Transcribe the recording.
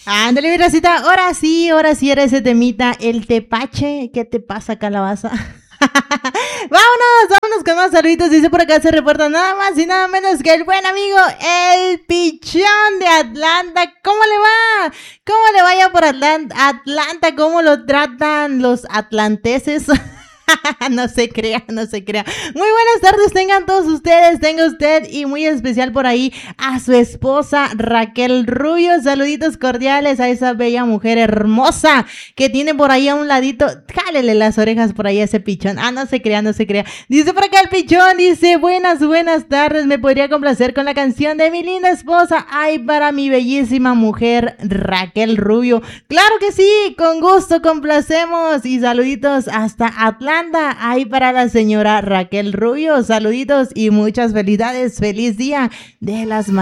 Ándale, mi racita, ahora sí era ese temita, el tepache. ¿Qué te pasa, calabaza? Vámonos con más saluditos. Dice por acá, se reporta nada más y nada menos que el buen amigo, el Pichón de Atlanta. ¿Cómo le va? ¿Cómo le vaya por Atlanta? ¿Cómo lo tratan los atlanteses? No se crea, no se crea. Muy buenas tardes tengan todos ustedes, tenga usted y muy especial por ahí a su esposa Raquel Rubio. Saluditos cordiales a esa bella mujer hermosa que tiene por ahí a un ladito. Jálele las orejas por ahí a ese pichón. No se crea, no se crea. Dice por acá el pichón, dice buenas tardes, me podría complacer con la canción de mi linda esposa. Ay, para mi bellísima mujer Raquel Rubio. Claro que sí, con gusto complacemos y saluditos hasta Atlanta. Ahí para la señora Raquel Rubio, saluditos y muchas felicidades, feliz día de las madres.